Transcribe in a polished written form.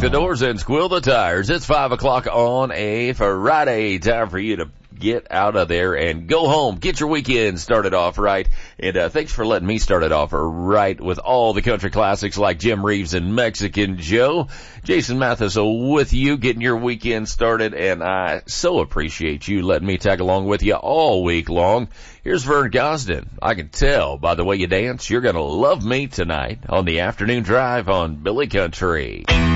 the doors and squill the tires. It's 5 o'clock on a Friday. Time for you to get out of there and go home. Get your weekend started off right. And thanks for letting me start it off right with all the country classics like Jim Reeves and Mexican Joe. Jason Mathis with you, getting your weekend started. And I so appreciate you letting me tag along with you all week long. Here's Vern Gosden. I can tell by the way you dance, you're going to love me tonight on the afternoon drive on Billy Country.